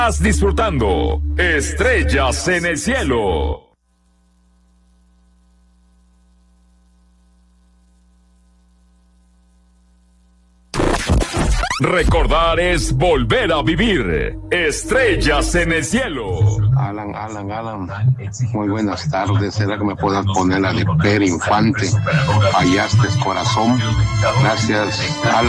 Estás disfrutando Estrellas en el Cielo. Recordar es volver a vivir. Estrellas en el Cielo. Alan, muy buenas tardes. ¿Será que me puedas poner la de Per Infante? Fallaste corazón. Gracias, Alan.